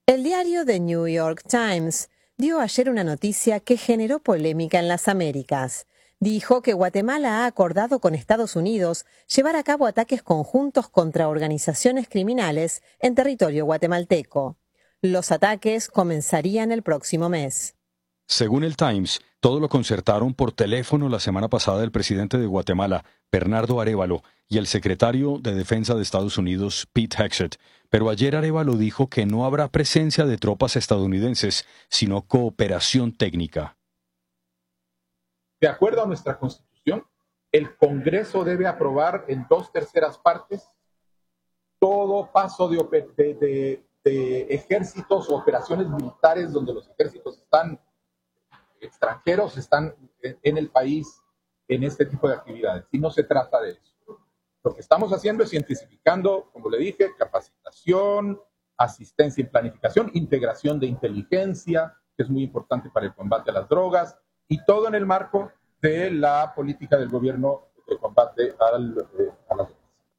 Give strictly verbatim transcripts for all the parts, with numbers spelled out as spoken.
El diario The New York Times dio ayer una noticia que generó polémica en las Américas. Dijo que Guatemala ha acordado con Estados Unidos llevar a cabo ataques conjuntos contra organizaciones criminales en territorio guatemalteco. Los ataques comenzarían el próximo mes. Según el Times, todo lo concertaron por teléfono la semana pasada el presidente de Guatemala, Bernardo Arévalo, y el secretario de Defensa de Estados Unidos, Pete Hegseth. Pero ayer Arévalo dijo que no habrá presencia de tropas estadounidenses, sino cooperación técnica. De acuerdo a nuestra Constitución, el Congreso debe aprobar en dos terceras partes todo paso de, de, de, de ejércitos o operaciones militares donde los ejércitos están extranjeros, están en el país en este tipo de actividades. Y no se trata de eso. Lo que estamos haciendo es intensificando, como le dije, capacitación, asistencia y planificación, integración de inteligencia, que es muy importante para el combate a las drogas, y todo en el marco de la política del gobierno de combate al, eh, a las drogas.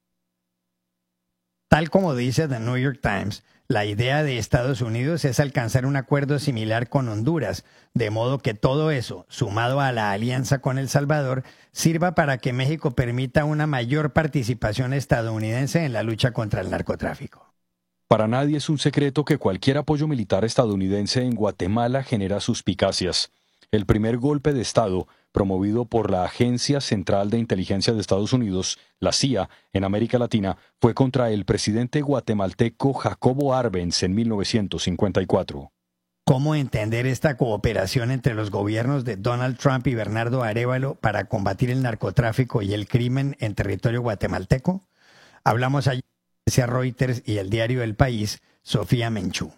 Tal como dice The New York Times, la idea de Estados Unidos es alcanzar un acuerdo similar con Honduras, de modo que todo eso, sumado a la alianza con El Salvador, sirva para que México permita una mayor participación estadounidense en la lucha contra el narcotráfico. Para nadie es un secreto que cualquier apoyo militar estadounidense en Guatemala genera suspicacias. El primer golpe de Estado, promovido por la Agencia Central de Inteligencia de Estados Unidos, la C I A, en América Latina, fue contra el presidente guatemalteco Jacobo Arbenz en mil novecientos cincuenta y cuatro. ¿Cómo entender esta cooperación entre los gobiernos de Donald Trump y Bernardo Arévalo para combatir el narcotráfico y el crimen en territorio guatemalteco? Hablamos ayer con Reuters y el diario El País, Sofía Menchú.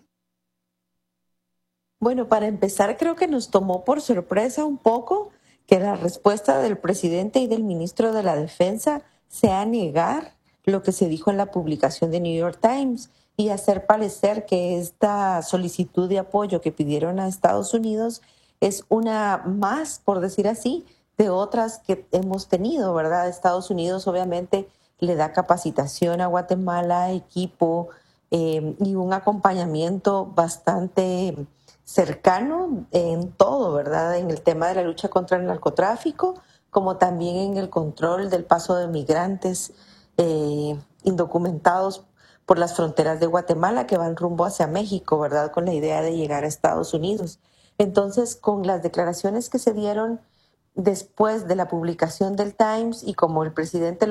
Bueno, para empezar, creo que nos tomó por sorpresa un poco que la respuesta del presidente y del ministro de la Defensa sea negar lo que se dijo en la publicación de New York Times y hacer parecer que esta solicitud de apoyo que pidieron a Estados Unidos es una más, por decir así, de otras que hemos tenido, ¿verdad? Estados Unidos obviamente le da capacitación a Guatemala, equipo eh, y un acompañamiento bastante cercano en todo, ¿verdad? En el tema de la lucha contra el narcotráfico, como también en el control del paso de migrantes eh, indocumentados por las fronteras de Guatemala que van rumbo hacia México, ¿verdad? Con la idea de llegar a Estados Unidos. Entonces, con las declaraciones que se dieron después de la publicación del Times y como el presidente